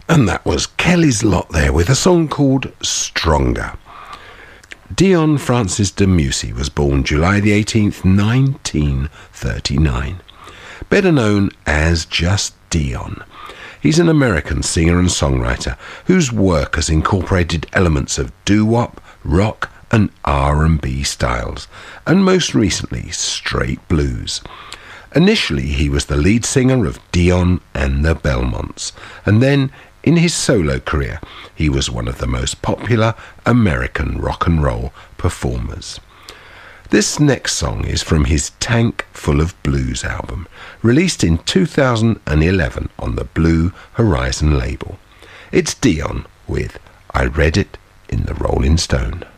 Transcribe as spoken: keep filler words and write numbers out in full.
And that was Kelly's Lot there with a song called Stronger. Dion Francis de Musy was born July the eighteenth, nineteen thirty-nine. Better known as just Dion. He's an American singer and songwriter whose work has incorporated elements of doo-wop, rock and R and B styles, and most recently straight blues. Initially he was the lead singer of Dion and the Belmonts, and then in his solo career he was one of the most popular American rock and roll performers. This next song is from his Tank Full of Blues album, released in two thousand eleven on the Blue Horizon label. It's Dion with I Read It in the Rolling Stone.